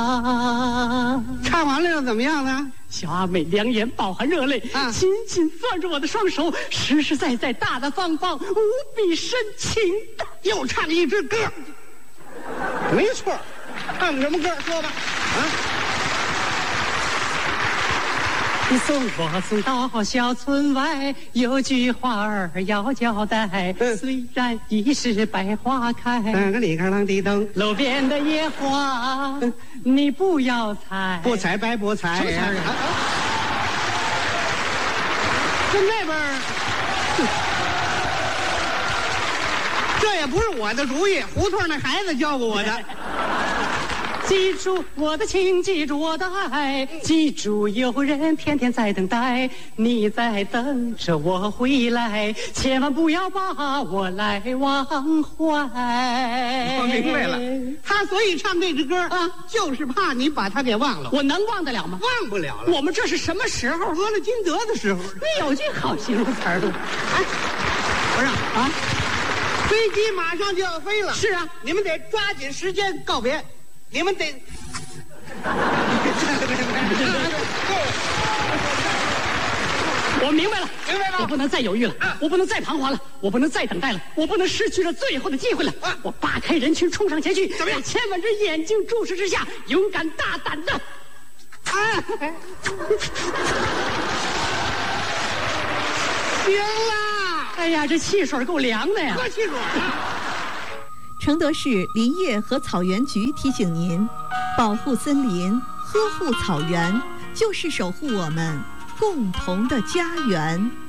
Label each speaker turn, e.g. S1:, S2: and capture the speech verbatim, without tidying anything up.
S1: 唱完了又怎么样呢？
S2: 小阿妹两眼饱含热泪，啊，紧紧攥着我的双手，实实在在、大大方方、无比深情的
S1: 又唱一支歌。没错，唱什么歌说吧？啊！
S2: 你送我送到小村外，有句话儿要交代。嗯、虽然已是百花开，
S1: 嗯，个里个啷地灯，
S2: 路边的野花，嗯、你不要采，
S1: 不采白不采。什么采啊？跟那边儿，这也不是我的主意，胡同那孩子教过我的。
S2: 记住我的情，记住我的爱，记住有人天天在等待，你在等着我回来，千万不要把我来忘怀。
S1: 我明白了，他所以唱这支歌啊，就是怕你把他给忘了。
S2: 我能忘得了吗？
S1: 忘不了了。
S2: 我们这是什么时候？
S1: 得了金德的时候。
S2: 你有句好形容词儿的。
S1: 哎，不是啊，飞机马上就要飞了。
S2: 是啊，
S1: 你们得抓紧时间告别。你们得，
S2: 我明白了，
S1: 明白了，
S2: 我不能再犹豫了，啊、我不能再彷徨了，我不能再等待了，我不能失去了最后的机会了。啊、我扒开人群冲上前去，
S1: 怎么样？
S2: 在千万只眼睛注视之下，勇敢大胆的，
S1: 啊！行了，
S2: 哎呀，这汽水够凉的呀！
S1: 喝汽水啊！
S3: 承德市林业和草原局提醒您：保护森林，呵护草原，就是守护我们共同的家园。